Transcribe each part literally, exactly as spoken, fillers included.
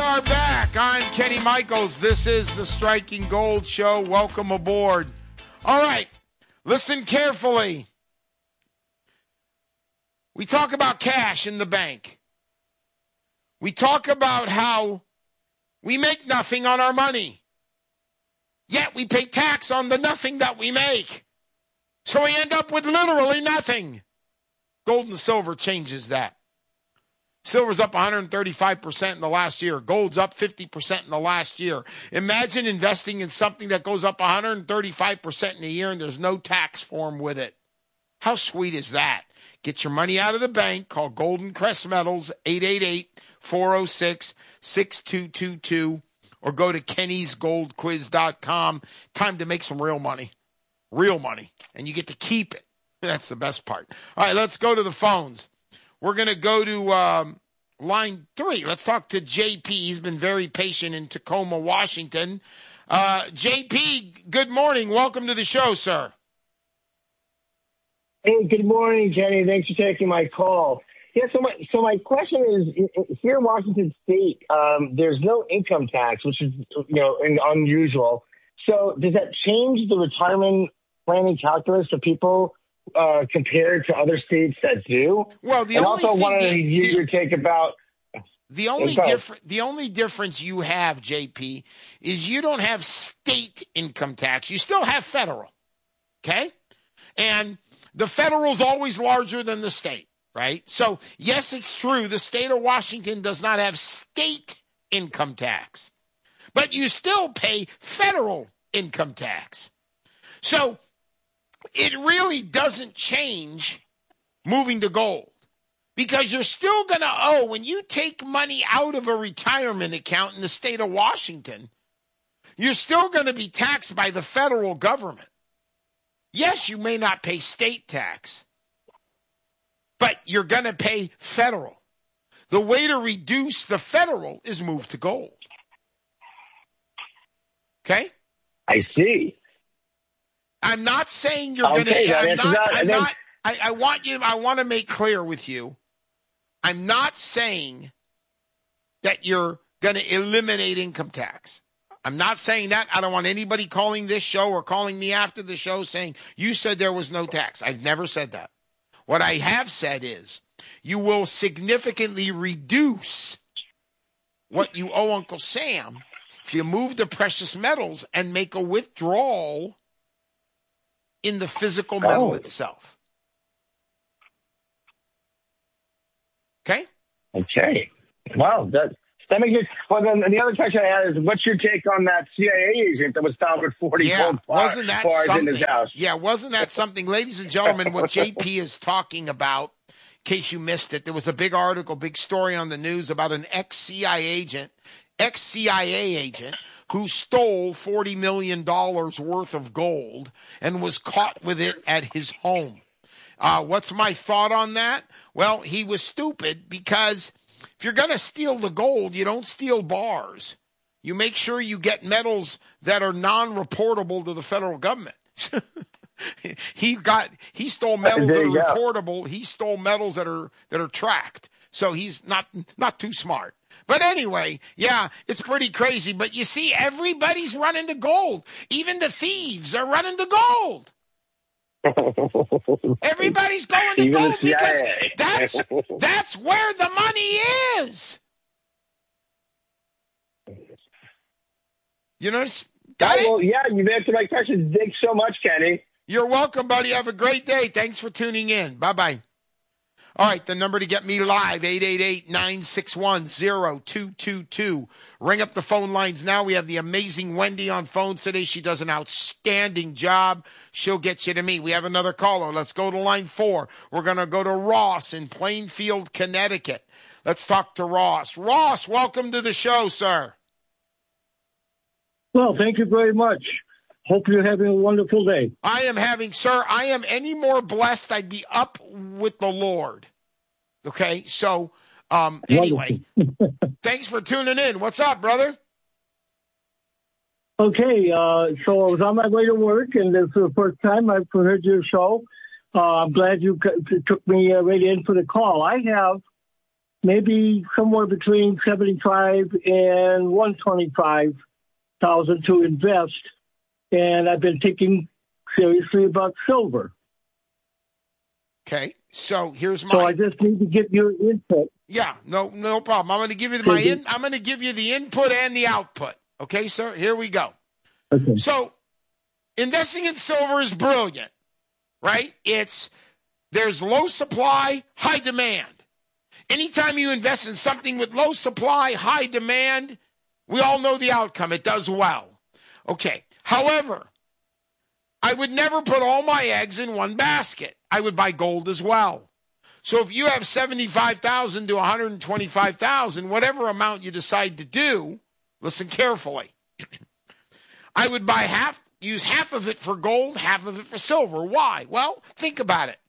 are back. I'm Kenny Michaels. This is the Striking Gold Show. Welcome aboard. All right, listen carefully. We talk about cash in the bank. We talk about how we make nothing on our money, yet we pay tax on the nothing that we make. So we end up with literally nothing. Gold and silver changes that. Silver's up one hundred thirty-five percent in the last year. Gold's up fifty percent in the last year. Imagine investing in something that goes up one hundred thirty-five percent in a year and there's no tax form with it. How sweet is that? Get your money out of the bank. Call Golden Crest Metals, eight eight eight, four oh six, six two two two, or go to kennys gold quiz dot com. Time to make some real money. Real money. And you get to keep it. That's the best part. All right, let's go to the phones. We're going to go to um, line three. Let's talk to J P. He's been very patient in Tacoma, Washington. Uh, J P, good morning. Welcome to the show, sir. Hey, good morning, Jenny. Thanks for taking my call. Yeah, so my so my question is, here in Washington State, um, there's no income tax, which is you know unusual. So does that change the retirement planning calculus for people uh, compared to other states that do? Well, the and only also thing wanted to the, hear your take about the only okay. different the only difference you have, J P, is you don't have state income tax. You still have federal, okay? And the federal is always larger than the state, right? So yes, it's true. The state of Washington does not have state income tax, but you still pay federal income tax. So it really doesn't change moving to gold because you're still going to owe, when you take money out of a retirement account in the state of Washington, you're still going to be taxed by the federal government. Yes, you may not pay state tax, but you're going to pay federal. The way to reduce the federal is move to gold. Okay? I see. I'm not saying you're okay, going to. I'm not. I'm then, not I, I want you. I want to make clear with you. I'm not saying that you're going to eliminate income tax. I'm not saying that. I don't want anybody calling this show or calling me after the show saying you said there was no tax. I've never said that. What I have said is you will significantly reduce what you owe Uncle Sam if you move the precious metals and make a withdrawal in the physical metal oh. itself. Okay? Okay. Wow. That, that makes it. Well, then the other question I had is, what's your take on that C I A agent that was found with forty yeah, gold wasn't that bars something? in his house? Yeah, wasn't that something? Ladies and gentlemen, what J P is talking about, in case you missed it, there was a big article, big story on the news about an ex-C I A agent, ex-C I A agent, who stole forty million dollars worth of gold and was caught with it at his home. Uh, what's my thought on that? Well, he was stupid because if you're going to steal the gold, you don't steal bars. You make sure you get metals that are non-reportable to the federal government. he got he stole metals that are go. reportable. He stole metals that are that are tracked. So he's not not too smart. But anyway, yeah, it's pretty crazy. But you see, everybody's running to gold. Even the thieves are running to gold. Everybody's going to Even gold the C I because A. that's that's where the money is. You know, got oh, it? Well, yeah, you've answered my question. Thanks so much, Kenny. You're welcome, buddy. Have a great day. Thanks for tuning in. Bye-bye. All right, the number to get me live, eight eight eight, nine six one, zero two two two. Ring up the phone lines now. We have the amazing Wendy on phones today. She does an outstanding job. She'll get you to me. We have another caller. Let's go to line four. We're going to go to Ross in Plainfield, Connecticut. Let's talk to Ross. Ross, welcome to the show, sir. Well, thank you very much. Hope you're having a wonderful day. I am having, sir, I am any more blessed, I'd be up with the Lord. Okay, so um, anyway, thanks for tuning in. What's up, brother? Okay, uh, so I was on my way to work, and this is the first time I've heard your show. Uh, I'm glad you c- took me uh, right in for the call. I have maybe somewhere between seventy-five and one twenty-five thousand to invest, and I've been thinking seriously about silver. Okay, so here's my. So I just need to get your input. Yeah, no, no problem. I'm going to give you my in. I'm going to give you the input and the output. Okay, sir. Here we go. Okay. So, investing in silver is brilliant, right? It's there's low supply, high demand. Anytime you invest in something with low supply, high demand, we all know the outcome. It does well. Okay. However, I would never put all my eggs in one basket. I would buy gold as well. So if you have seventy-five thousand to one hundred twenty-five thousand, whatever amount you decide to do, listen carefully. I would buy half, use half of it for gold, half of it for silver. Why? Well, think about it.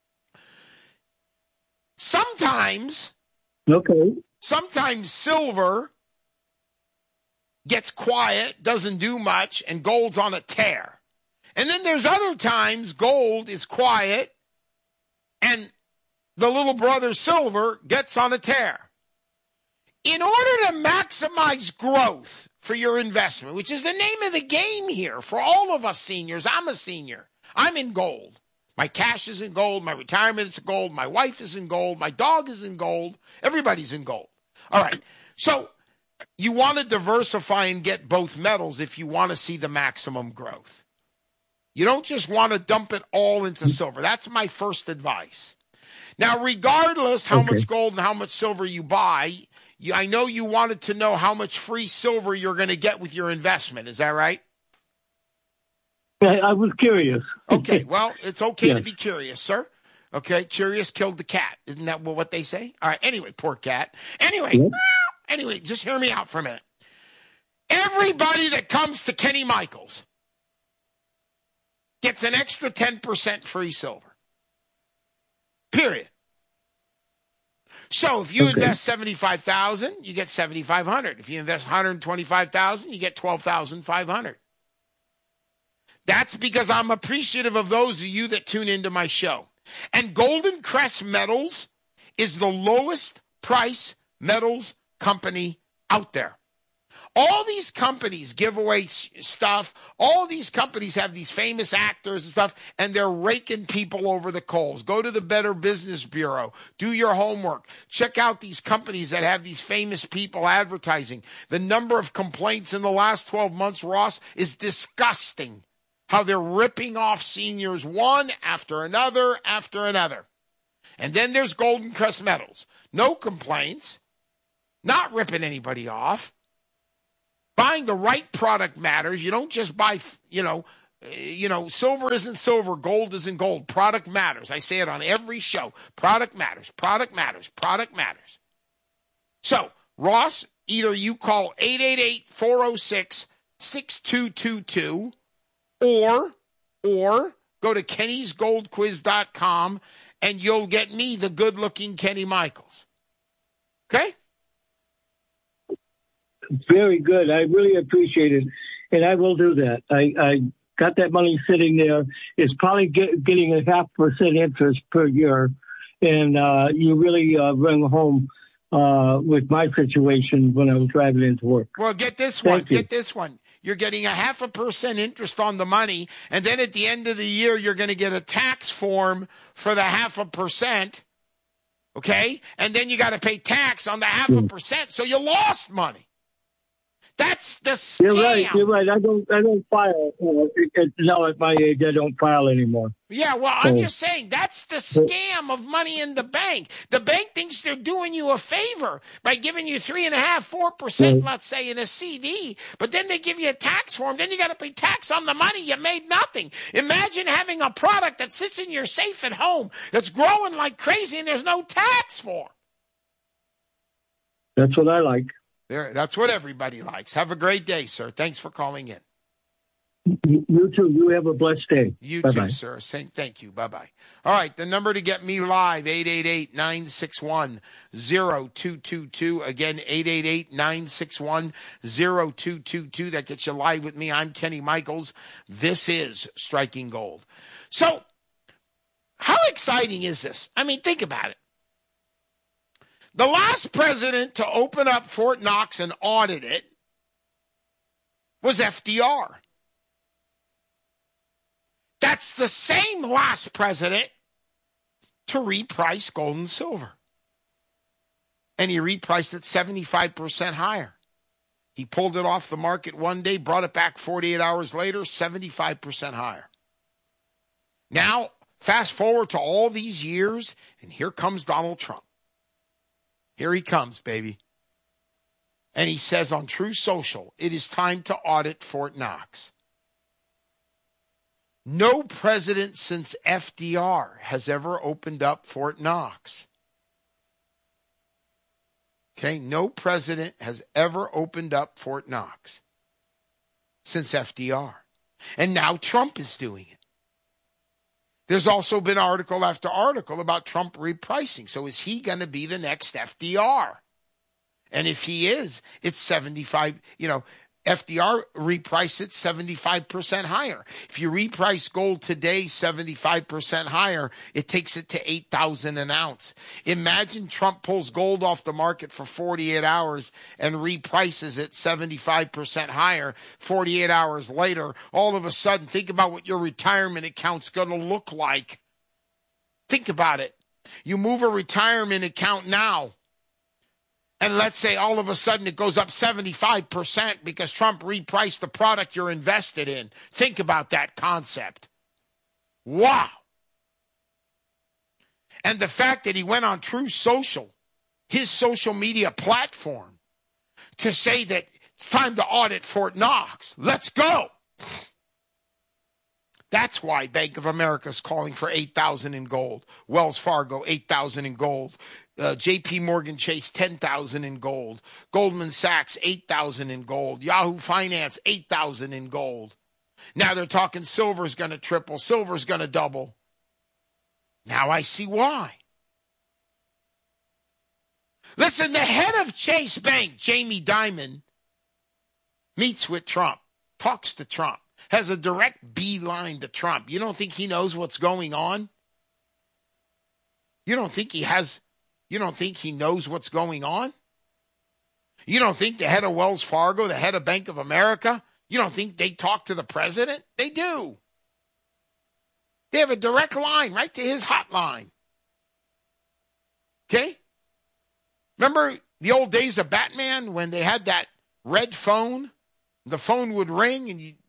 Sometimes, okay. Sometimes silver gets quiet, doesn't do much, and gold's on a tear. And then there's other times gold is quiet and the little brother silver gets on a tear. In order to maximize growth for your investment, which is the name of the game here for all of us seniors, I'm a senior. I'm in gold. My cash is in gold. My retirement is in gold. My wife is in gold. My dog is in gold. Everybody's in gold. All right. So you want to diversify and get both metals if you want to see the maximum growth. You don't just want to dump it all into silver. That's my first advice. Now, regardless how okay. much gold and how much silver you buy, you, I know you wanted to know how much free silver you're going to get with your investment. Is that right? I was curious. Okay, well, it's okay yes. to be curious, sir. Okay, curious killed the cat. Isn't that what they say? All right, anyway, poor cat. Anyway, yes. anyway, just hear me out for a minute. Everybody that comes to Kenny Michaels gets an extra ten percent free silver. Period. So if you okay. invest seventy-five thousand dollars, you get seventy-five hundred dollars. If you invest one hundred twenty-five thousand dollars, you get twelve thousand five hundred dollars. That's because I'm appreciative of those of you that tune into my show. And Golden Crest Metals is the lowest price metals company out there. All these companies give away stuff. All these companies have these famous actors and stuff, and they're raking people over the coals. Go to the Better Business Bureau. Do your homework. Check out these companies that have these famous people advertising. The number of complaints in the last twelve months, Ross, is disgusting. How they're ripping off seniors one after another after another. And then there's Golden Crest Metals. No complaints. Not ripping anybody off. Buying the right product matters. You don't just buy, you know, you know, silver isn't silver, gold isn't gold. Product matters. I say it on every show. Product matters, product matters, product matters. So, Ross, either you call eight eight eight, four oh six, six two two two or, or go to kennys gold quiz dot com and you'll get me, the good-looking Kenny Michaels. Okay? Very good. I really appreciate it, and I will do that. I, I got that money sitting there. It's probably get, getting a half percent interest per year, and uh, you really uh, bring home uh, with my situation when I was driving into work. Well, get this one. Get this one. You're getting a half a percent interest on the money, and then at the end of the year, you're going to get a tax form for the half a percent, okay? And then you got to pay tax on the half a percent, so you lost money. That's the scam. You're right. You're right. I don't. I don't file. Uh, it, it, now at my age, I don't file anymore. Yeah. Well, I'm so, just saying that's the scam of money in the bank. The bank thinks they're doing you a favor by giving you three and a half, four percent, right. let's say, in a C D. But then they give you a tax form. Then you got to pay tax on the money you made nothing. Imagine having a product that sits in your safe at home that's growing like crazy, and there's no tax form. That's what I like. There, that's what everybody likes. Have a great day, sir. Thanks for calling in. You too. You have a blessed day. You Bye-bye. too, sir. Thank you. Bye-bye. All right, the number to get me live, eight eight eight, nine six one, zero two two two. Again, eight eight eight, nine six one, zero two two two. That gets you live with me. I'm Kenny Michaels. This is Striking Gold. So, how exciting is this? I mean, think about it. The last president to open up Fort Knox and audit it was F D R. That's the same last president to reprice gold and silver. And he repriced it seventy-five percent higher. He pulled it off the market one day, brought it back forty-eight hours later, seventy-five percent higher. Now, fast forward to all these years, and here comes Donald Trump. Here he comes, baby. And he says on True Social, it is time to audit Fort Knox. No president since F D R has ever opened up Fort Knox. Okay, no president has ever opened up Fort Knox since F D R. And now Trump is doing it. There's also been article after article about Trump repricing. So is he going to be the next F D R? And if he is, it's seventy-five, you know, F D R repriced it seventy-five percent higher. If you reprice gold today seventy-five percent higher, it takes it to eight thousand an ounce. Imagine Trump pulls gold off the market for forty-eight hours and reprices it seventy-five percent higher. forty-eight hours later, all of a sudden, think about what your retirement account's going to look like. Think about it. You move a retirement account now, and let's say all of a sudden it goes up seventy-five percent because Trump repriced the product you're invested in. Think about that concept. Wow. And the fact that he went on True Social, his social media platform, to say that it's time to audit Fort Knox. Let's go. That's why Bank of America is calling for eight thousand in gold. Wells Fargo, eight thousand in gold. Uh, J P Morgan Chase, ten thousand in gold. Goldman Sachs, eight thousand in gold. Yahoo Finance, eight thousand in gold. Now they're talking silver's going to triple. Silver's going to double. Now I see why. Listen, the head of Chase Bank, Jamie Dimon, meets with Trump, talks to Trump, has a direct beeline to Trump. You don't think he knows what's going on? You don't think he has... You don't think he knows what's going on? You don't think the head of Wells Fargo, the head of Bank of America, you don't think they talk to the president? They do. They have a direct line right to his hotline. Okay? Remember the old days of Batman when they had that red phone? The phone would ring and you,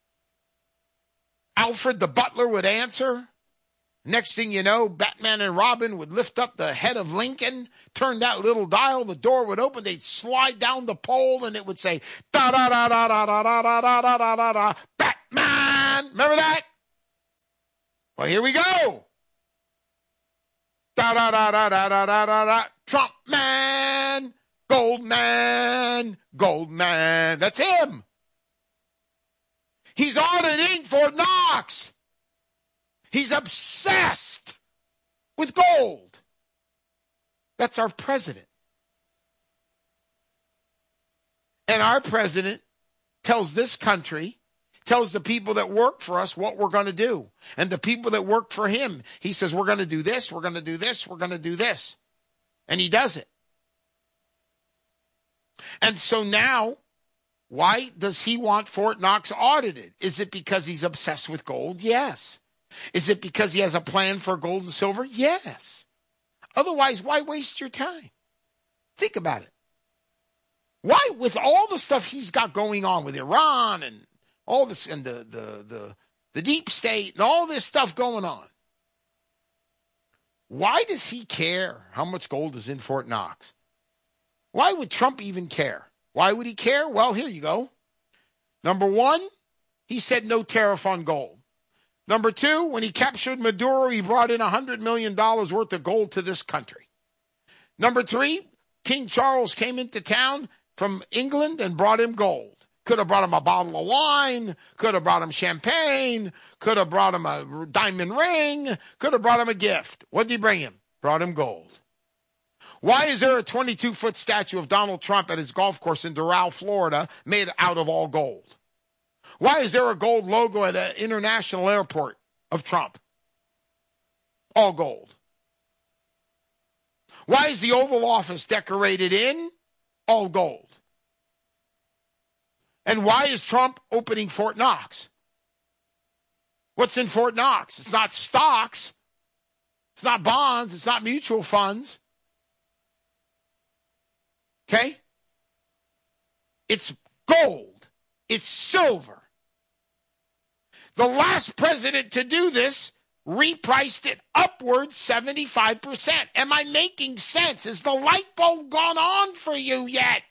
Alfred the butler would answer. Next thing you know, Batman and Robin would lift up the head of Lincoln, turn that little dial, the door would open, they'd slide down the pole, and it would say, da-da-da-da-da-da-da-da-da-da-da-da, Batman! Remember that? Well, here we go. Da-da-da-da-da-da-da-da-da, Trump man, gold man, gold man. That's him. He's auditing Fort Knox. He's obsessed with gold. That's our president. And our president tells this country, tells the people that work for us what we're going to do. And the people that work for him, he says, we're going to do this, we're going to do this, we're going to do this. And he does it. And so now, why does he want Fort Knox audited? Is it because he's obsessed with gold? Yes. Is it because he has a plan for gold and silver? Yes. Otherwise, why waste your time? Think about it. Why, with all the stuff he's got going on with Iran and all this, and the, the, the, the deep state and all this stuff going on, why does he care how much gold is in Fort Knox? Why would Trump even care? Why would he care? Well, here you go. Number one, he said no tariff on gold. Number two, when he captured Maduro, he brought in one hundred million dollars worth of gold to this country. Number three, King Charles came into town from England and brought him gold. Could have brought him a bottle of wine, could have brought him champagne, could have brought him a diamond ring, could have brought him a gift. What did he bring him? Brought him gold. Why is there a twenty-two foot statue of Donald Trump at his golf course in Doral, Florida, made out of all gold? Why is there a gold logo at an international airport of Trump? All gold. Why is the Oval Office decorated in all gold? And why is Trump opening Fort Knox? What's in Fort Knox? It's not stocks. It's not bonds. It's not mutual funds. Okay? It's gold. It's silver. The last president to do this repriced it upwards seventy-five percent. Am I making sense? Has the light bulb gone on for you yet?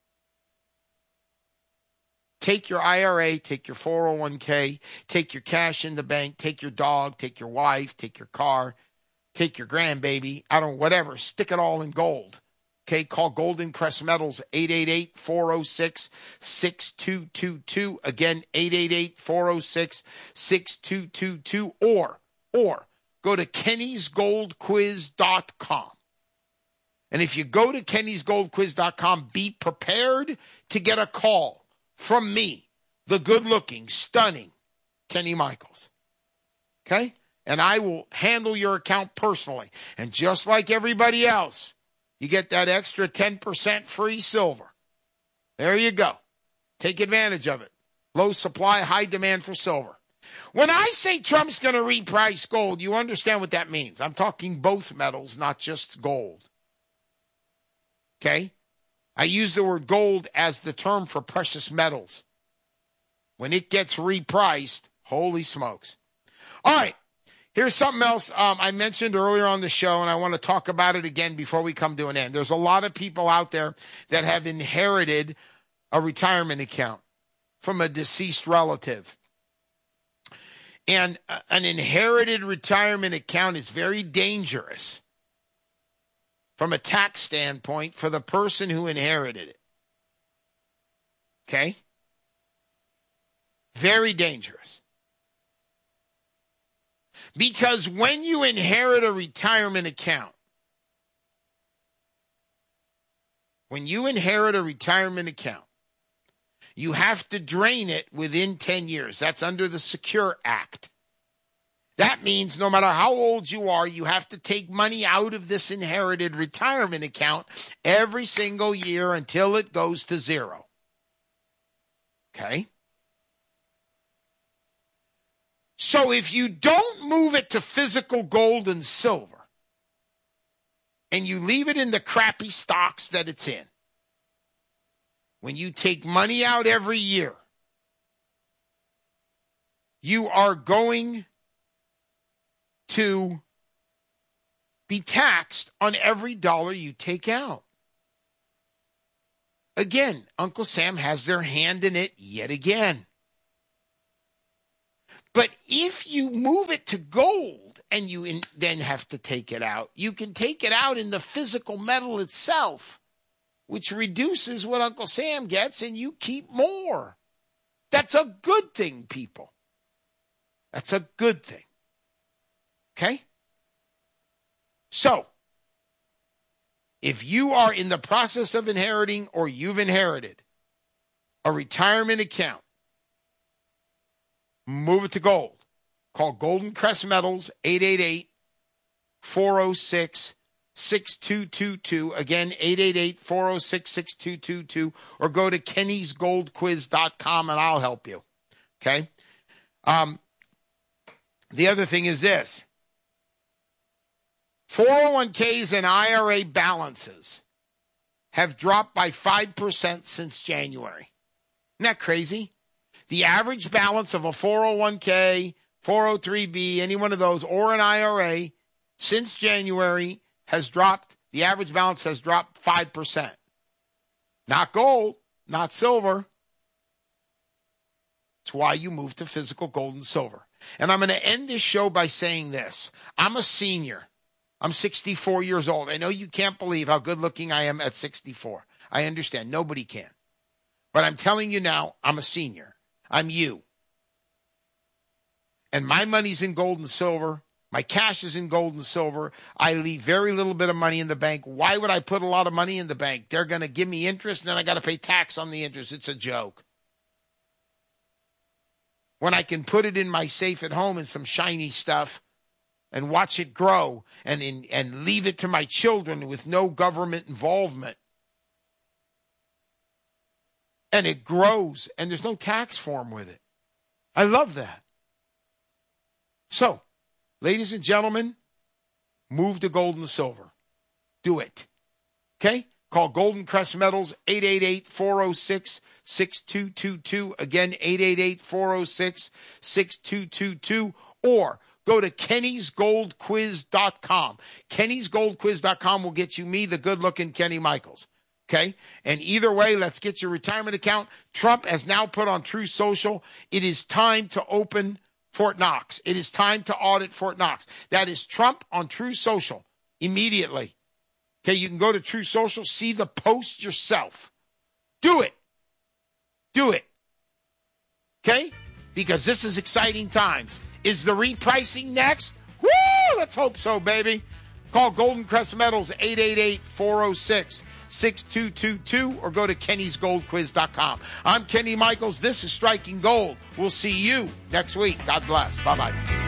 Take your I R A, take your four oh one k, take your cash in the bank, take your dog, take your wife, take your car, take your grandbaby, I don't know, whatever, stick it all in gold. Okay, call Golden Crest Metals, eight eight eight, four oh six, six two two two. Again, eight eight eight, four oh six, six two two two. Or, or go to kennys gold quiz dot com. And if you go to kennys gold quiz dot com, be prepared to get a call from me, the good-looking, stunning Kenny Michaels. Okay? And I will handle your account personally. And just like everybody else, you get that extra ten percent free silver. There you go. Take advantage of it. Low supply, high demand for silver. When I say Trump's going to reprice gold, you understand what that means. I'm talking both metals, not just gold. Okay? I use the word gold as the term for precious metals. When it gets repriced, holy smokes. All right. Here's something else um, I mentioned earlier on the show, and I want to talk about it again before we come to an end. There's a lot of people out there that have inherited a retirement account from a deceased relative. And uh, an inherited retirement account is very dangerous from a tax standpoint for the person who inherited it. Okay? Very dangerous. Because when you inherit a retirement account, when you inherit a retirement account, you have to drain it within ten years. That's under the Secure Act. That means no matter how old you are, you have to take money out of this inherited retirement account every single year until it goes to zero. Okay? So if you don't move it to physical gold and silver, and you leave it in the crappy stocks that it's in, when you take money out every year, you are going to be taxed on every dollar you take out. Again, Uncle Sam has their hand in it yet again. But if you move it to gold and you in, then have to take it out, you can take it out in the physical metal itself, which reduces what Uncle Sam gets, and you keep more. That's a good thing, people. That's a good thing. Okay? So, if you are in the process of inheriting or you've inherited a retirement account, move it to gold. Call Golden Crest Metals, eight eight eight, four oh six, six two two two. Again, eight eight eight, four oh six, six two two two. Or go to kennys gold quiz dot com and I'll help you. Okay? Um, the other thing is this. four oh one k's and I R A balances have dropped by five percent since January. Isn't that crazy? The average balance of a four oh one k, four oh three b, any one of those, or an I R A since January has dropped, the average balance has dropped five percent. Not gold, not silver. It's why you move to physical gold and silver. And I'm going to end this show by saying this. I'm a senior. I'm sixty-four years old. I know you can't believe how good looking I am at sixty-four. I understand. Nobody can. But I'm telling you now, I'm a senior. I'm you. And my money's in gold and silver. My cash is in gold and silver. I leave very little bit of money in the bank. Why would I put a lot of money in the bank? They're going to give me interest, and then I got to pay tax on the interest. It's a joke. When I can put it in my safe at home and some shiny stuff and watch it grow and, in, and leave it to my children with no government involvement. And it grows, and there's no tax form with it. I love that. So, ladies and gentlemen, move to gold and silver. Do it. Okay? Call Golden Crest Metals, eight eight eight, four oh six, six two two two. Again, eight eight eight, four oh six, six two two two. Or go to Kennys Gold Quiz dot com. Kennys Gold Quiz dot com will get you me, the good-looking Kenny Michaels. Okay? And either way, let's get your retirement account. Trump has now put on Truth Social, it is time to open Fort Knox. It is time to audit Fort Knox. That is Trump on Truth Social immediately. Okay, you can go to Truth Social, see the post yourself. Do it. Do it. Okay? Because this is exciting times. Is the repricing next? Woo! Let's hope so, baby. Call Golden Crest Metals, eight eight eight, four oh six, six two two two, or go to Kennys Gold Quiz dot com. I'm Kenny Michaels. This is Striking Gold. We'll see you next week. God bless. Bye-bye.